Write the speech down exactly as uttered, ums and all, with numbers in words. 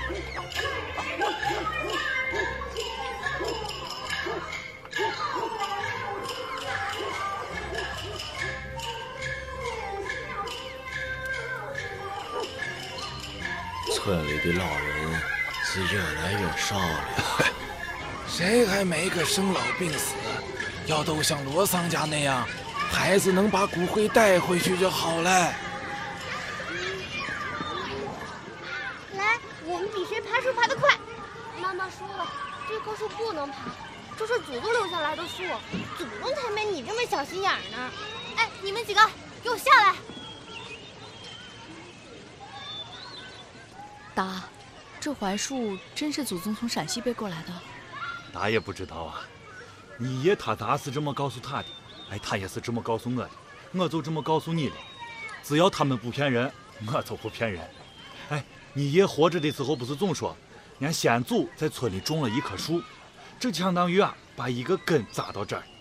村里的老人是越来越少了， 谁还没个生老病死？要都像罗桑家那样，孩子能把骨灰带回去就好了。 来，我们比谁爬树爬得快。妈妈说了，这棵树不能爬，这是祖宗留下来的树，祖宗才没你这么小心眼呢。哎，你们几个给我下来！ 达，这槐树真是祖宗从陕西背过来的？ 达也不知道啊，你爷他达是这么告诉他的，哎，他也是这么告诉我的，我就这么告诉你了。只要他们不骗人，我就不骗人。哎，你爷活着的时候不是总说，俺先祖在村里种了一棵树，这就相当于啊把一个根扎到这儿，